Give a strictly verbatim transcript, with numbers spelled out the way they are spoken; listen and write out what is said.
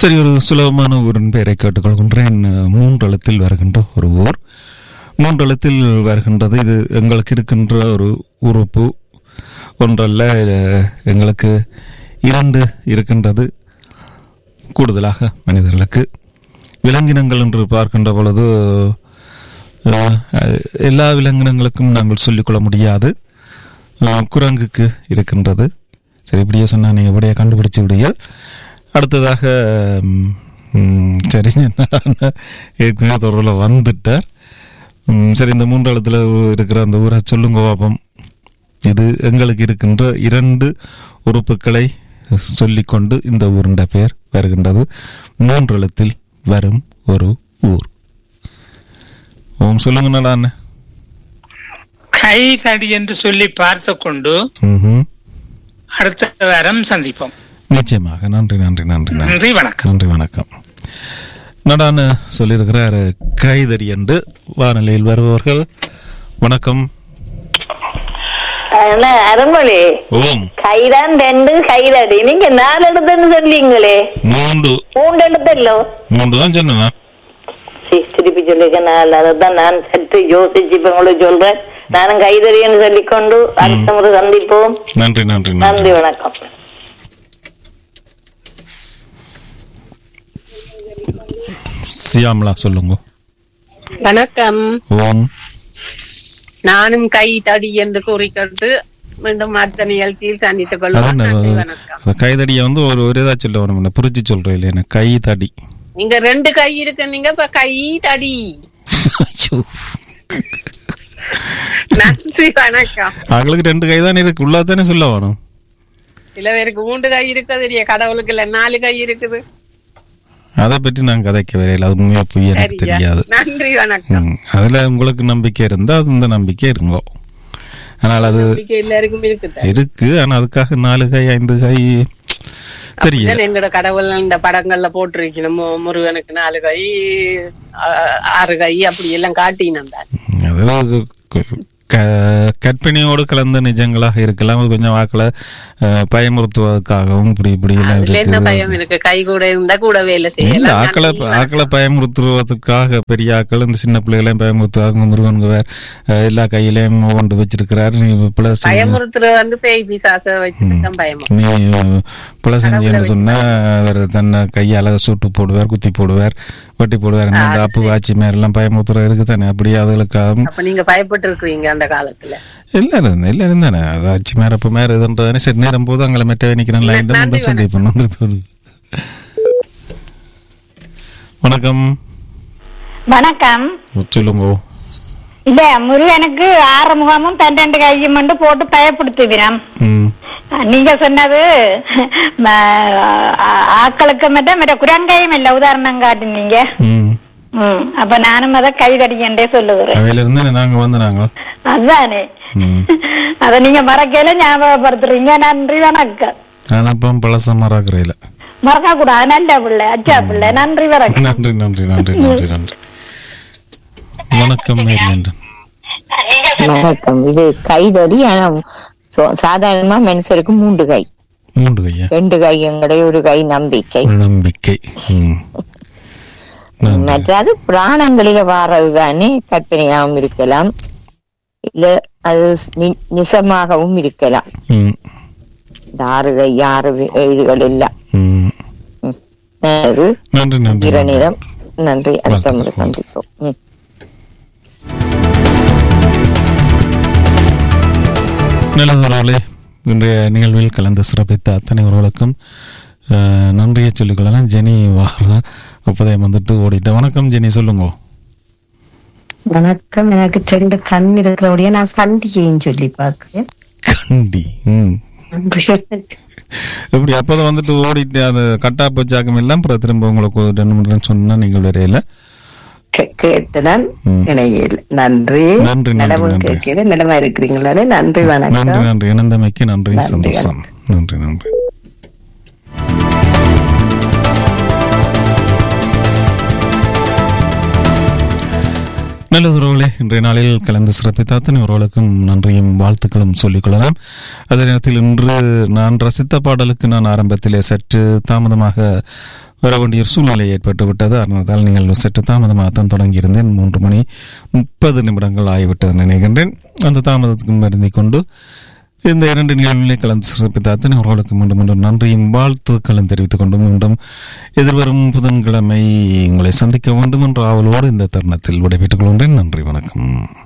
சரி, ஒரு சுலபமான ஊரின் பெயரை கேட்டுக்கொள்கின்றேன். மூன்று எழுத்தில் வருகின்ற ஒரு ஊர். மூன்று எழுத்தில் வருகின்றது. இது எங்களுக்கு இருக்கின்ற ஒரு உறுப்பு ஒன்றல்ல, எங்களுக்கு இரண்டு இருக்கின்றது. கூடுதலாக மனிதர்களுக்கு விலங்கினங்கள் என்று பார்க்கின்ற பொழுது எல்லா விலங்கினங்களுக்கும் நாங்கள் சொல்லிக்கொள்ள முடியாது. குரங்குக்கு இருக்கின்றது. சரி, இப்படியே சொன்னால் நீங்கள் எப்படியே கண்டுபிடிச்சி விடுங்கள். அடுத்ததாக சரி, ஏற்கனவே தொடரில் வந்துட்டார். சரி, இந்த மூன்று இடத்துல இருக்கிற அந்த ஊரை சொல்லுங்க பாப்போம். இது எங்களுக்கு இருக்கின்ற இரண்டு உறுப்புகளை சொல்லிக்கொண்டு இந்த ஊருண்ட பெயர் வருகின்றது. மூன்று எழுத்தில் வரும் ஒரு ஊர். ஓம் சொல்லுங்க. நடான கை தடி என்று சொல்லி பார்த்து கொண்டு அடுத்த வாரம் சந்திப்போம். நிச்சயமாக. நன்றி நன்றி நன்றி நன்றி வணக்கம். நன்றி வணக்கம். நடான சொல்லியிருக்கிறார் கைதடி என்று. வானிலையில் வருபவர்கள் வணக்கம். அருமொழி ஓம் கைதான் ரெண்டு கைதடி, நீங்க நாலு எடுத்துன்னு சொல்லிங்களே. மூன்று மூன்று எடுத்தല്ലോ. மூன்று தான் சொன்னா திருப்பி சொல்லிக்க. நாலு அதான் நான் சற்று யோசிச்சு இப்ப உங்களுக்கு சொல்றேன். நானும் கைதடின்னு சொல்லிக்கொண்டு அடுத்த முறை சந்திப்போம். நன்றி நன்றி நன்றி வணக்கம். சியாமலா சொல்லுங்க. வணக்கம். ஓம். நானும் கை தடி என்று கூறிக்கொண்டு மீண்டும் அடுத்த நிகழ்ச்சியில் சந்தித்துக் கொள்வோம். கைதடிய வந்து ஒரு ஒரு இதா சொல்ல வேணும், புரிச்சு சொல்றேன் இல்ல. எனக்கு கை தடி, நீங்க ரெண்டு கை இருக்கு, நீங்க இப்ப கை தடி. நன்றி வணக்கம். அவங்களுக்கு ரெண்டு கை தான் இருக்கு, உள்ளாதானே சொல்ல வேணும். சில பேருக்கு மூன்று கை இருக்கு, தெரிய கடவுளுக்கு இல்ல நாலு கை இருக்குது. அதை பற்றி நான் கதைக்க வரையில, அது உண்மையா பொய் எனக்கு தெரியாது. நன்றி வணக்கம். அதுல உங்களுக்கு நம்பிக்கை இருந்தா அது இந்த நம்பிக்கை இருங்கோ. ஆனால் அது எல்லாருக்கும் இருக்கு இருக்கு. ஆனா அதுக்காக நாலு கை ஐந்து கை தெரியல. எங்களோட கடவுள் இந்த படங்கள்ல போட்டிருக்கணும், முருகனுக்கு நாலு கை ஆறு கை அப்படி எல்லாம் காட்டினா கற்பனையோடு கலந்த நிஜங்களாக இருக்கலாம். அது கொஞ்சம் வாக்குல பயமுறுத்துவதற்காகவும் இப்படி இப்படி இருக்கு. கை கூட இருந்தா கூட வேலை செய்யலாம். ஆக்களை ஆக்களை பயமுறுத்துவதற்காக பெரிய ஆக்கள் இந்த சின்ன பிள்ளைகளையும் பயமுறுத்துவாங்க. முருகன் வேற எல்லா கையிலையும் கொண்டு வச்சிருக்கிறாரு. நீ பிளஸ் பயமுறுத்துறது வந்து பேய் பிசாச வச்சுதான் பயம். நீ பிள்ளை செஞ்சேன்னு சொன்னா அவர் தன்னை கையால சுட்டு போடுவார், குத்தி போடுவார், வெட்டி போடுவார். அப்பு வாட்சி மேல எல்லாம் பயமுறுத்துறது இருக்கு தானே. அப்படியே அதுகளுக்காக நீங்க பயப்பட்டு இருக்கிறீங்க அந்த காலத்துல. எல்லாரும் இருந்தா எல்லாரும் தானே. அது ஆட்சி மேல அப்ப மேல இதுன்றதானே. சரி, நேரம் போது அங்கே மெட்ட நிக்கிறேன். வணக்கம். வணக்கம். சொல்லுங்க. இல்ல, முருகனுக்கு ஆறு முகமும் தன் ரெண்டு கையும் மட்டும் போட்டு பயப்படுத்துகிறோம். நீங்க சொன்னது ஆக்களுக்கு மட்டும் மற்ற குரங்கையும் இல்ல உதாரணம் காட்டுனீங்க. அப்ப நானும் அத கைதடிக்கண்டே சொல்லுகிறேன். நாங்க வந்து நாங்க அதுதானே அத நீங்க மறக்கையில ஞாபகப்படுத்துறீங்க. நன்றி வணக்கம். நான் பழச மறக்கிறேன், மறக்க கூடாது. நல்ல பிள்ளை, அச்சா பிள்ளை. நன்றி வணக்கம். நன்றி நன்றி நன்றி நன்றி நன்றி. வணக்கம். வணக்கம். இது கைதடி. ஆனா சாதாரணமா மனுஷருக்கு மூன்று கை. மூன்று கையா? ரெண்டு கை எங்களுடைய ஒரு கை நம்பிக்கை. நம்பிக்கை. மற்றது புராணங்களில வாரதுதானே. கற்பனையாகவும் இருக்கலாம், இல்ல அது நிசமாகவும் இருக்கலாம். இந்த ஆறு கை ஆறு இதுகள் எல்லாம். நன்றி நன்றி. இரணிடம் நன்றி. அடுத்த முறை சந்திப்போம். நல்லவர்களே, இன்றைய நிகழ்வில் கலந்து சிறப்பித்த அத்தனை உறவுகளுக்கும் நன்றியை சொல்லிக்கொள்ளலாம். ஜெனி வார அப்போதையும் வந்துட்டு ஓடிட்டேன். வணக்கம் ஜெனி, சொல்லுங்க. வணக்கம். எனக்கு ரெண்டு கண் இருக்கிறபடியா நான் கண்டியையும் சொல்லி பாக்குறேன். கண்டி எப்படி அப்போதான் வந்துட்டு ஓடிட்டு அது கட்டா போச்சாக்கம் எல்லாம் அப்புறம் திரும்ப உங்களுக்கு ரெண்டு மூணு தான் சொன்னா நீங்கள் வரையில கேட்டுதான் இணையல. நன்றி. நன்றி நன்றி. நிலமா இருக்கிறீங்களா? நன்றி வணக்கம். நன்றி நன்றி. இணைந்தமைக்கு நன்றி. சந்தோஷம். நன்றி நன்றி. நல்லது உறவுகளே, இன்றைய நாளில் கலந்து சிறப்பித்த அத்தனை உறவுகளுக்கும் நன்றியும் வாழ்த்துக்களும் சொல்லிக் கொள்ளலாம். அதே நேரத்தில் இன்று நான் ரசித்த பாடலுக்கு நான் ஆரம்பத்திலே சற்று தாமதமாக வர வேண்டிய ஒரு சூழ்நிலை ஏற்பட்டு விட்டது. அதனால் நீங்கள் சற்று தாமதமாகத்தான் தொடங்கியிருந்தேன். மூன்று மணி முப்பது நிமிடங்கள் ஆகிவிட்டது நினைக்கின்றேன். அந்த தாமதத்துக்கு மருந்தை கொண்டு இந்த இரண்டு நிகழ்வுகளை கலந்து சிறப்பித்த அத்தனை அவர்களுக்கு மீண்டும் மீண்டும் நன்றியும் வாழ்த்துக்களும் தெரிவித்துக் கொண்டு மீண்டும் எதிர்வரும் புதன்கிழமை உங்களை சந்திக்க வேண்டும் என்ற ஆவலோடு இந்த தருணத்தில் விடைபெற்றுக் கொள்கின்றேன். நன்றி, வணக்கம்.